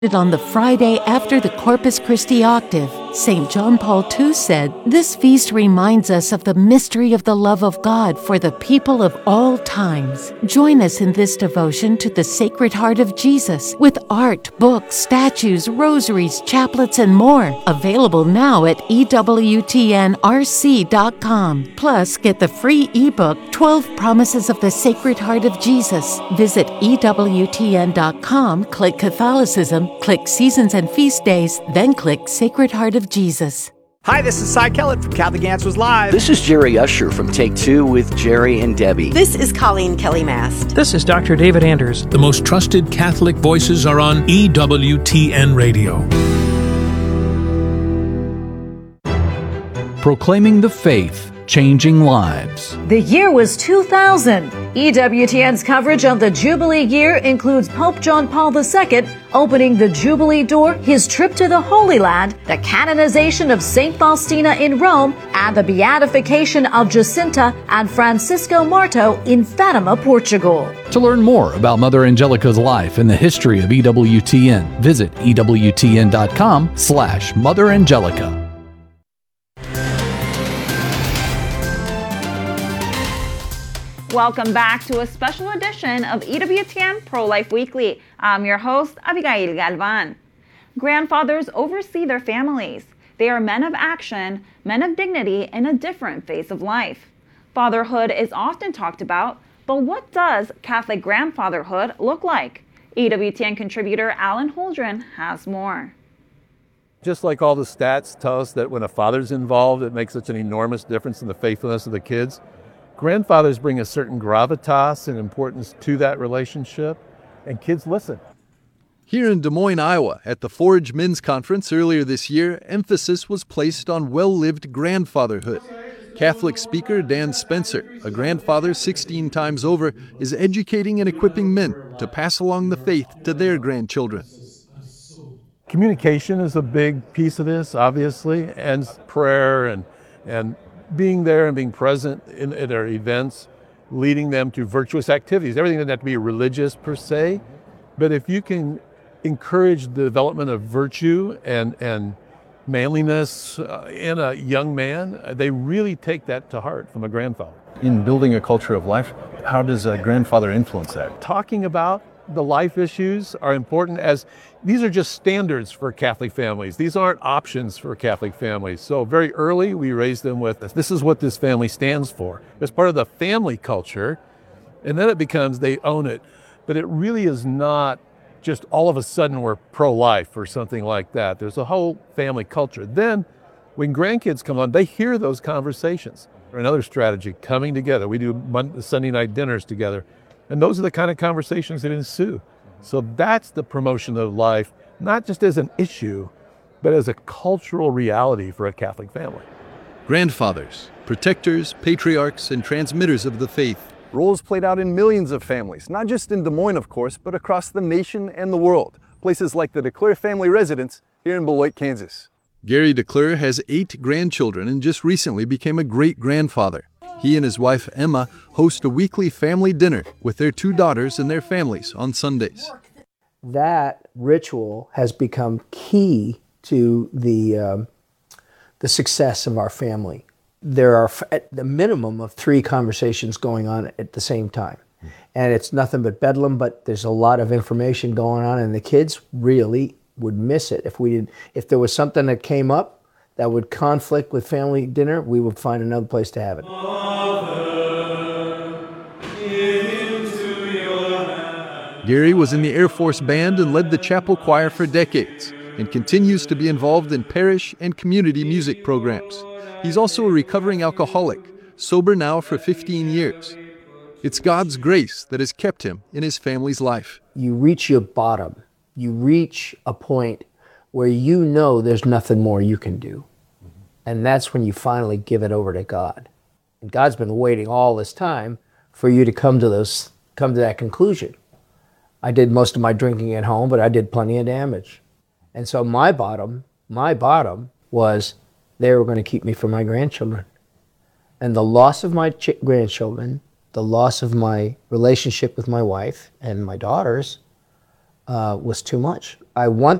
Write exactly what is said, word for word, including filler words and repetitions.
On the Friday after the Corpus Christi octave, Saint John Paul the Second said, "This feast reminds us of the mystery of the love of God for the people of all times." Join us in this devotion to the Sacred Heart of Jesus with art, books, statues, rosaries, chaplets, and more. Available now at E W T N R C dot com. Plus, get the free ebook, twelve Promises of the Sacred Heart of Jesus. Visit E W T N dot com, click Catholicism, click Seasons and Feast Days, then click Sacred Heart of Jesus. Hi, this is Cy Kellett from Catholic Answers Live. This is Jerry Usher from Take Two with Jerry and Debbie. This is Colleen Kelly Mast. This is Doctor David Anders. The most trusted Catholic voices are on E W T N Radio. Proclaiming the faith, changing lives. The year was two thousand. E W T N's coverage of the Jubilee year includes Pope John Paul the Second opening the Jubilee door, his trip to the Holy Land, the canonization of Saint Faustina in Rome, and the beatification of Jacinta and Francisco Marto in Fatima, Portugal. To learn more about Mother Angelica's life and the history of E W T N, visit E W T N dot com slash Mother Angelica. Welcome back to a special edition of E W T N Pro-Life Weekly. I'm your host, Abigail Galvan. Grandfathers oversee their families. They are men of action, men of dignity in a different phase of life. Fatherhood is often talked about, but what does Catholic grandfatherhood look like? E W T N contributor Alan Holdren has more. Just like all the stats tell us that when a father's involved, it makes such an enormous difference in the faithfulness of the kids. Grandfathers bring a certain gravitas and importance to that relationship, and kids listen. Here in Des Moines, Iowa, at the Forge Men's Conference earlier this year, emphasis was placed on well-lived grandfatherhood. Catholic speaker Dan Spencer, a grandfather sixteen times over, is educating and equipping men to pass along the faith to their grandchildren. Communication is a big piece of this, obviously, and prayer and and being there and being present in, in their events, leading them to virtuous activities. Everything doesn't have to be religious per se, but if you can encourage the development of virtue and, and manliness uh, in a young man, they really take that to heart from a grandfather. In building a culture of life, how does a grandfather influence that? Talking about the life issues are important, as these are just standards for Catholic families. These aren't options for Catholic families. So very early, we raised them with this. This is what this family stands for. It's part of the family culture, and then it becomes they own it. But it really is not just all of a sudden we're pro-life or something like that. There's a whole family culture. Then when grandkids come on, they hear those conversations. Another strategy, coming together. We do Monday, Sunday night dinners together. And those are the kind of conversations that ensue. So that's the promotion of life, not just as an issue, but as a cultural reality for a Catholic family. Grandfathers, protectors, patriarchs, and transmitters of the faith. Roles played out in millions of families, not just in Des Moines, of course, but across the nation and the world. Places like the DeClure family residence here in Beloit, Kansas. Gary DeClure has eight grandchildren and just recently became a great-grandfather. He and his wife, Emma, host a weekly family dinner with their two daughters and their families on Sundays. That ritual has become key to the, um, the success of our family. There are at the minimum of three conversations going on at the same time. And it's nothing but bedlam, but there's a lot of information going on, and the kids really would miss it. If we did, if there was something that came up that would conflict with family dinner, we would find another place to have it. Gary was in the Air Force Band and led the chapel choir for decades, and continues to be involved in parish and community music programs. He's also a recovering alcoholic, sober now for fifteen years. It's God's grace that has kept him in his family's life. You reach your bottom. You reach a point where you know there's nothing more you can do. And that's when you finally give it over to God. And God's been waiting all this time for you to come to those, come to that conclusion. I did most of my drinking at home, but I did plenty of damage. And so my bottom, my bottom was they were going to keep me from my grandchildren. And the loss of my ch- grandchildren, the loss of my relationship with my wife and my daughters, uh, was too much. I want